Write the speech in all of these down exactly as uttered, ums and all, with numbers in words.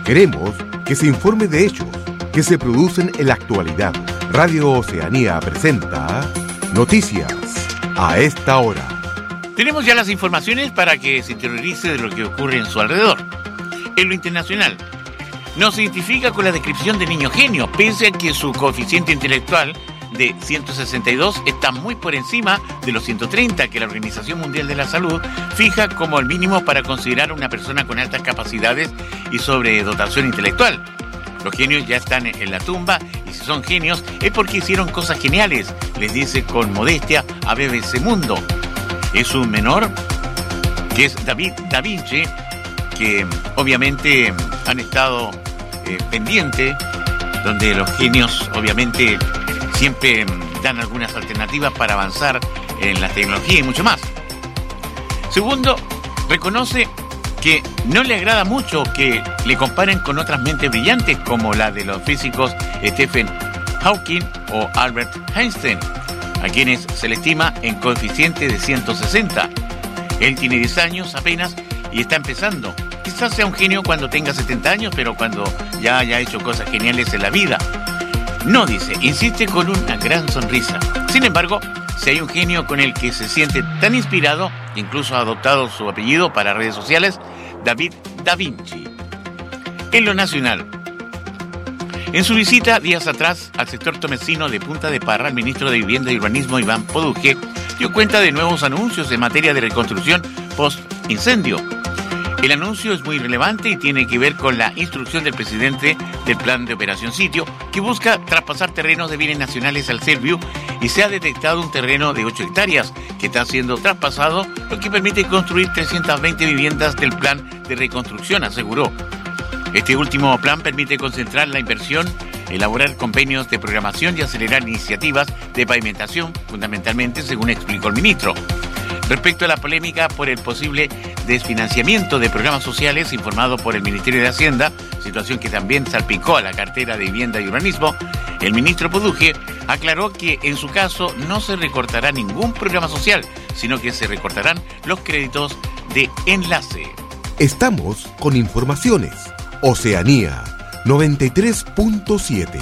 Queremos que se informe de hechos que se producen en la actualidad. Radio Oceanía presenta Noticias a esta hora. Tenemos ya las informaciones para que se interiorice de lo que ocurre en su alrededor. En lo internacional, no se identifica con la descripción de niño genio, pese a que su coeficiente intelectual de ciento sesenta y dos está muy por encima de los ciento treinta que la Organización Mundial de la Salud fija como el mínimo para considerar a una persona con altas capacidades y sobredotación intelectual. Los genios ya están en la tumba y si son genios es porque hicieron cosas geniales, les dice con modestia a B B C Mundo. Es un menor, que es David Da Vinci, que obviamente han estado eh, pendientes, donde los genios obviamente siempre dan algunas alternativas para avanzar en la tecnología y mucho más. Segundo, reconoce que no le agrada mucho que le comparen con otras mentes brillantes como la de los físicos Stephen Hawking o Albert Einstein, a quienes se le estima en coeficiente de ciento sesenta. Él tiene diez años apenas y está empezando. Quizás sea un genio cuando tenga setenta años, pero cuando ya haya hecho cosas geniales en la vida. No, dice, insiste con una gran sonrisa. Sin embargo, si hay un genio con el que se siente tan inspirado, incluso ha adoptado su apellido para redes sociales, David Da Vinci. En lo nacional, en su visita días atrás al sector tomecino de Punta de Parra, el ministro de Vivienda y Urbanismo, Iván Poduje, dio cuenta de nuevos anuncios en materia de reconstrucción post-incendio. El anuncio es muy relevante y tiene que ver con la instrucción del presidente del Plan de Operación Sitio, que busca traspasar terrenos de bienes nacionales al Serviu, y se ha detectado un terreno de ocho hectáreas que está siendo traspasado, lo que permite construir trescientas veinte viviendas del plan de reconstrucción, aseguró. Este último plan permite concentrar la inversión, elaborar convenios de programación y acelerar iniciativas de pavimentación, fundamentalmente, según explicó el ministro. Respecto a la polémica por el posible desfinanciamiento de programas sociales informado por el Ministerio de Hacienda, situación que también salpicó a la cartera de Vivienda y Urbanismo, el ministro Poduje aclaró que en su caso no se recortará ningún programa social, sino que se recortarán los créditos de enlace. Estamos con informaciones. Oceanía noventa y tres punto siete.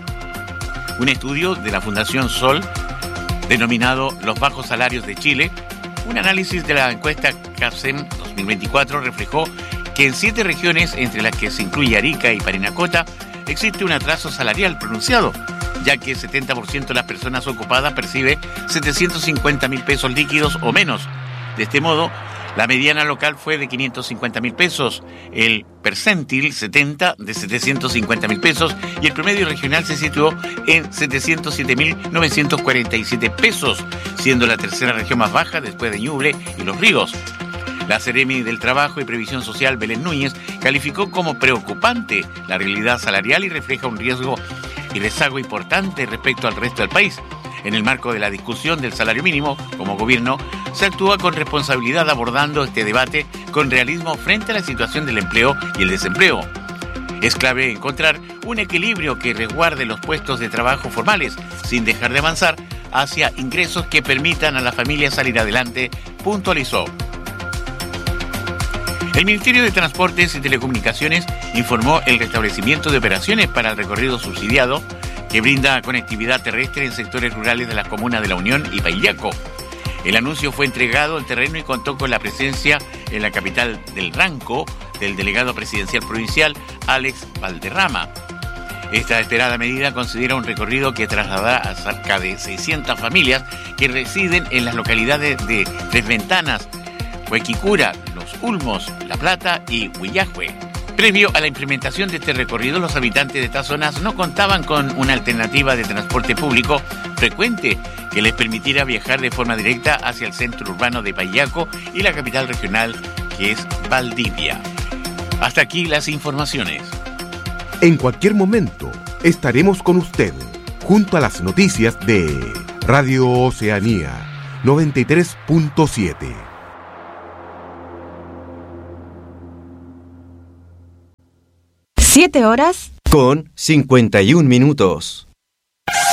Un estudio de la Fundación Sol, denominado Los Bajos Salarios de Chile, un análisis de la encuesta CAPSEM dos mil veinticuatro reflejó que en siete regiones, entre las que se incluye Arica y Parinacota, existe un atraso salarial pronunciado, ya que el setenta por ciento de las personas ocupadas percibe setecientos cincuenta mil pesos líquidos o menos. De este modo, la mediana local fue de quinientos cincuenta mil pesos, el percentil setenta de setecientos cincuenta mil pesos y el promedio regional se situó en setecientos siete mil novecientos cuarenta y siete pesos, siendo la tercera región más baja después de Ñuble y Los Ríos. La Seremi del Trabajo y Previsión Social, Belén Núñez, calificó como preocupante la realidad salarial y refleja un riesgo y rezago importante respecto al resto del país. En el marco de la discusión del salario mínimo, como gobierno, se actúa con responsabilidad abordando este debate con realismo frente a la situación del empleo y el desempleo. Es clave encontrar un equilibrio que resguarde los puestos de trabajo formales, sin dejar de avanzar hacia ingresos que permitan a la familia salir adelante, puntualizó. El Ministerio de Transportes y Telecomunicaciones informó el restablecimiento de operaciones para el recorrido subsidiado, que brinda conectividad terrestre en sectores rurales de las comunas de La Unión y Paillaco. El anuncio fue entregado al terreno y contó con la presencia en la capital del Ranco del delegado presidencial provincial Alex Valderrama. Esta esperada medida considera un recorrido que trasladará a cerca de seiscientas familias que residen en las localidades de Tres Ventanas, Huequicura, Los Ulmos, La Plata y Huillahue. Previo a la implementación de este recorrido, los habitantes de estas zonas no contaban con una alternativa de transporte público frecuente que les permitiera viajar de forma directa hacia el centro urbano de Paillaco y la capital regional, que es Valdivia. Hasta aquí las informaciones. En cualquier momento estaremos con usted, junto a las noticias de Radio Oceanía noventa y tres punto siete. Siete horas con cincuenta y un minutos.